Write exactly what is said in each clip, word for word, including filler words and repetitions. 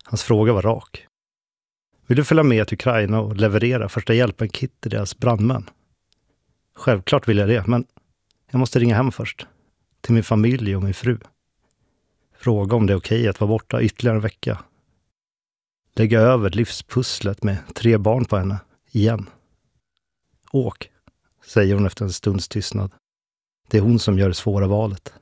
Hans fråga var rak. Vill du följa med till Ukraina och leverera första hjälpen-kit till deras brandmän? Självklart vill jag det, men jag måste ringa hem först. Till min familj och min fru. Fråga om det är okej att vara borta ytterligare en vecka. Lägga över livspusslet med tre barn på henne, igen. Åk, säger hon efter en stunds tystnad. Det är hon som gör det svåra valet.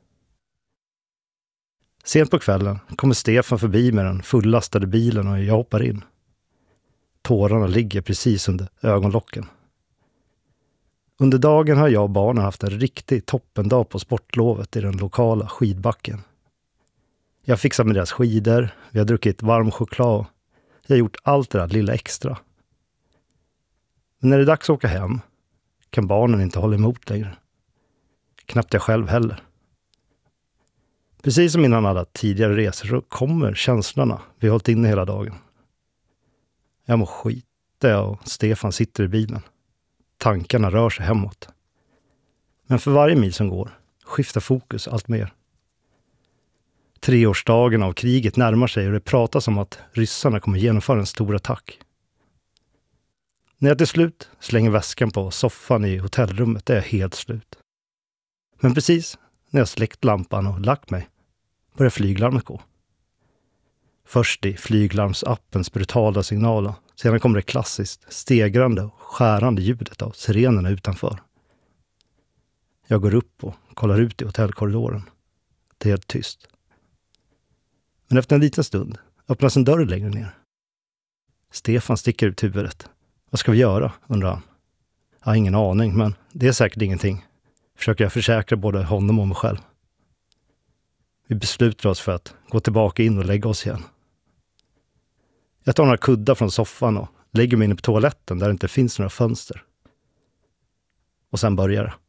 Sent på kvällen kommer Stefan förbi med den fullastade bilen och jag hoppar in. Tårarna ligger precis under ögonlocken. Under dagen har jag och barnen haft en riktig toppendag på sportlovet i den lokala skidbacken. Jag har fixat med deras skidor, vi har druckit varm choklad och jag har gjort allt det där lilla extra. Men när det är dags att åka hem kan barnen inte hålla emot längre. Knappt jag själv heller. Precis som innan alla tidigare resor så kommer känslorna vi har hållit inne hela dagen. Jag mår skit och Stefan sitter i bilen. Tankarna rör sig hemåt. Men för varje mil som går skiftar fokus allt mer. Treårsdagen av kriget närmar sig och det pratas om att ryssarna kommer genomföra en stor attack. När jag till slut slänger väskan på soffan i hotellrummet är jag helt slut. Men precis när jag släckt lampan och lagt mig börjar flyglarmet gå. Först i flyglarmsappens brutala signaler. Sedan kommer det klassiskt stegrande och skärande ljudet av sirenerna utanför. Jag går upp och kollar ut i hotellkorridoren. Det är helt tyst. Men efter en liten stund öppnas en dörr längre ner. Stefan sticker ut huvudet. Vad ska vi göra, undrar han. Jag har ingen aning, men det är säkert ingenting. Försöker jag försäkra både honom och mig själv. Vi beslutar oss för att gå tillbaka in och lägga oss igen. Jag tar några kuddar från soffan och lägger mig inne på toaletten där det inte finns några fönster. Och sen börjar det.